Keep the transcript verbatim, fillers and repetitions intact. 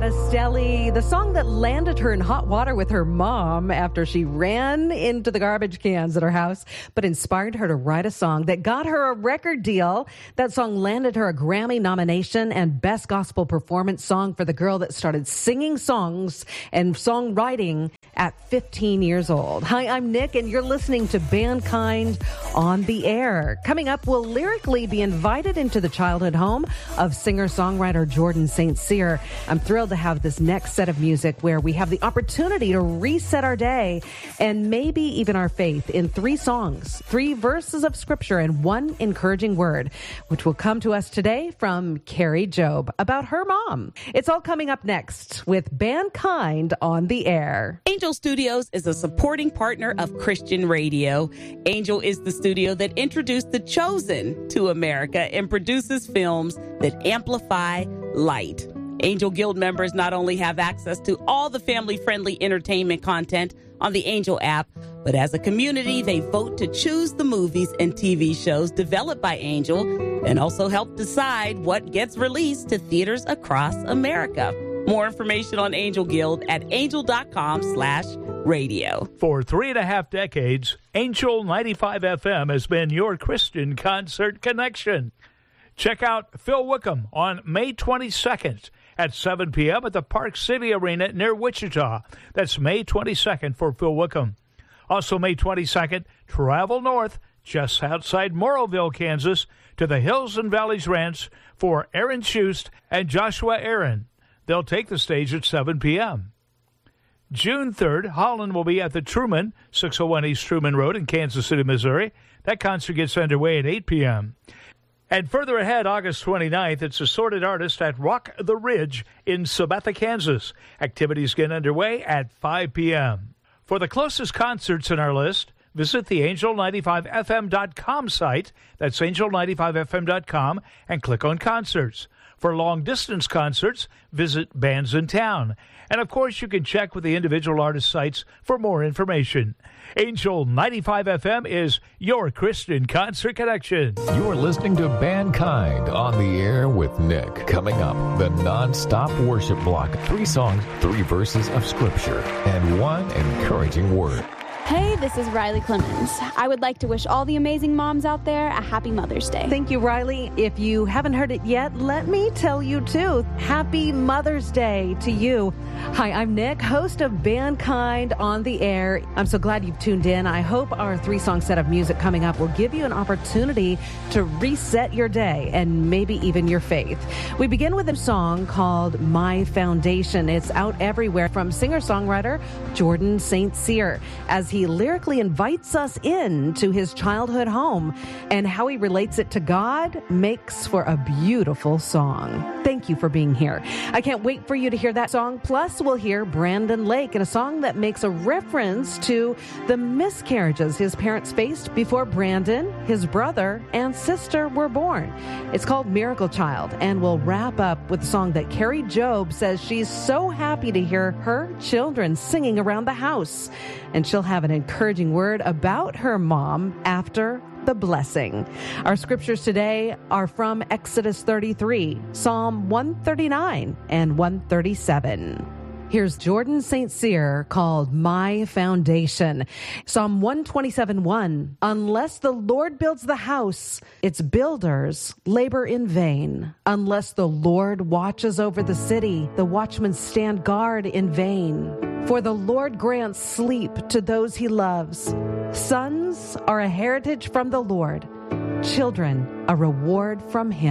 Castelli, the song that landed her in hot water with her mom after she ran into the garbage cans at her house, but inspired her to write a song that got her a record deal. That song landed her a Grammy nomination and Best Gospel Performance Song for the girl that started singing songs and songwriting at fifteen years old. Hi, I'm Nick, and you're listening to Bandkind on the Air. Coming up, we'll lyrically be invited into the childhood home of singer-songwriter Jordan Saint Cyr. I'm thrilled to have this next set of music where we have the opportunity to reset our day and maybe even our faith in three songs, three verses of scripture, and one encouraging word, which will come to us today from Carrie Job about her mom. It's all coming up next with Bandkind on the Air. Angel Studios is a supporting partner of Christian radio. Angel is the studio that introduced The Chosen to America and produces films that amplify light. Angel Guild members not only have access to all the family-friendly entertainment content on the Angel app, but as a community, they vote to choose the movies and T V shows developed by Angel and also help decide what gets released to theaters across America. More information on Angel Guild at angel.com slash radio. For three and a half decades, Angel ninety-five F M has been your Christian concert connection. Check out Phil Wickham on May twenty-second at seven p.m. at the Park City Arena near Wichita. That's May twenty-second for Phil Wickham. Also May twenty-second, travel north just outside Morrowville, Kansas, to the Hills and Valleys Ranch for Aaron Schust and Joshua Aaron. They'll take the stage at seven p.m. June third, Holland will be at the Truman, six oh one East Truman Road in Kansas City, Missouri. That concert gets underway at eight p.m. And further ahead, August twenty-ninth, it's Assorted Artist at Rock the Ridge in Sabetha, Kansas. Activities get underway at five p.m. For the closest concerts in our list, visit the angel ninety-five F M dot com site. That's angel ninety-five F M dot com and click on concerts. For long-distance concerts, visit Bands in Town. And, of course, you can check with the individual artist sites for more information. Angel ninety-five F M is your Christian concert connection. You're listening to Bandkind on the Air with Nick. Coming up, the non-stop worship block. Three songs, three verses of Scripture, and one encouraging word. Hey, this is Riley Clemens. I would like to wish all the amazing moms out there a happy Mother's Day. Thank you, Riley. If you haven't heard it yet, let me tell you, too. Happy Mother's Day to you. Hi, I'm Nick, host of Bandkind on the Air. I'm so glad you've tuned in. I hope our three-song set of music coming up will give you an opportunity to reset your day and maybe even your faith. We begin with a song called My Foundation. It's out everywhere from singer-songwriter Jordan Saint Cyr as he He lyrically invites us in to his childhood home, and how he relates it to God makes for a beautiful song. Thank you for being here. I can't wait for you to hear that song. Plus, we'll hear Brandon Lake in a song that makes a reference to the miscarriages his parents faced before Brandon, his brother, and sister were born. It's called Miracle Child, and we'll wrap up with a song that Carrie Job says she's so happy to hear her children singing around the house. And she'll have an encouraging word about her mom after the blessing. Our scriptures today are from Exodus thirty-three, Psalm one thirty-nine, and one thirty-seven. Here's Jordan Saint Cyr called My Foundation. Psalm one twenty-seven one. Unless the Lord builds the house, its builders labor in vain. Unless the Lord watches over the city, the watchmen stand guard in vain. For the Lord grants sleep to those he loves. Sons are a heritage from the Lord, children a reward from him.